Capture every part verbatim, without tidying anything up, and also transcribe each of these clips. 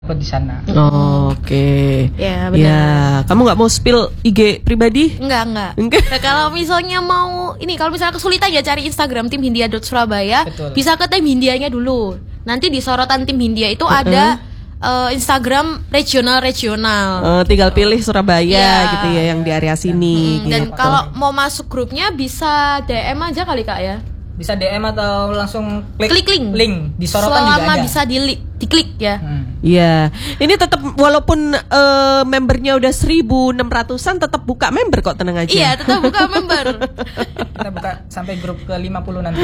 upload di sana. Oh, Oke. Okay. Ya, benar. Ya, kamu nggak mau spill I G pribadi? Enggak, enggak. Enggak. Nah, kalau misalnya mau ini, kalau misalnya kesulitan ya cari Instagram tim hindia dot surabaya. Betul. Bisa ke tim hindianya dulu. Nanti di sorotan tim hindia itu uh-uh. ada uh, Instagram regional-regional. Uh, tinggal pilih Surabaya Ya. gitu ya yang di area sini. Hmm, dan gitu. kalau mau masuk grupnya bisa D M aja kali Kak ya. Bisa D M atau langsung klik, Klik link. link di sorotan juga Selama ada. bisa di diklik ya. Hmm. Iya, ini tetap walaupun uh, membernya udah seribu enam ratusan tetap buka member kok, tenang aja. Iya, tetap buka member. Kita buka sampai grup ke lima puluh nanti.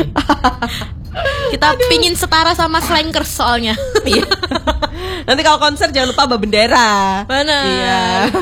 Kita pingin setara sama slankers soalnya. Iya. Nanti kalau konser jangan lupa bawa bendera. Benar. Iya.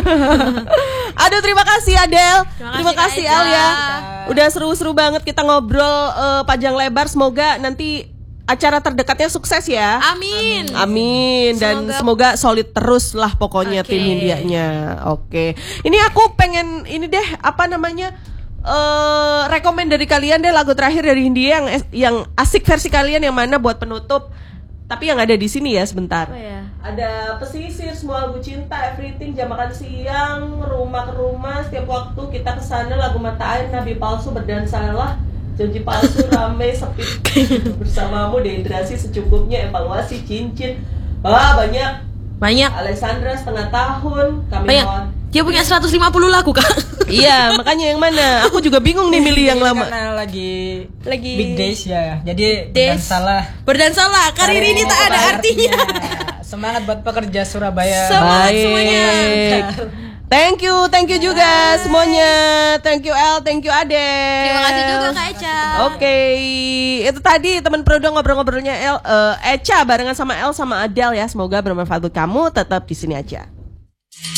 Aduh, terima kasih Adel. Terima Terima kasih, kasih Kak Al ya. Eja. Udah seru-seru banget kita ngobrol uh, panjang lebar. Semoga nanti acara terdekatnya sukses ya. Amin. Amin. Dan semoga, Semoga- solid terus lah pokoknya Oke. tim Hindianya. Oke. Ini aku pengen ini deh apa namanya? Eh rekomend dari kalian deh lagu terakhir dari Hindia yang yang asik versi kalian yang mana buat penutup. Tapi yang ada di sini ya sebentar. Apa ya? Ada pesisir, semua lagu cinta, everything, jam makan siang, rumah ke rumah, setiap waktu kita kesana, lagu mata air, nabi palsu, berdansalah, janji palsu, rame, sepi, bersamamu, dehidrasi secukupnya, evaluasi, cincin, wah banyak, Banyak. Alexandra setengah tahun, kami Banyak. mohon. Dia punya seratus lima puluh lagu, Kak. Iya, makanya yang mana? Aku juga bingung nih milih yang Ini lama. Karena lagi Lagi big days ya. Jadi Days. bukan salah. Berdansalah, karir ini tak ada artinya. Semangat buat pekerja Surabaya. Semangat Baik. semuanya. Thank you, thank you juga semuanya. Thank you El, thank you Adel. Terima kasih juga Kak Eca. Oke, itu tadi teman Prodo ngobrol-ngobrolnya El, eh, Eca barengan sama El sama Adel ya. Semoga bermanfaat buat kamu. Tetap di sini aja.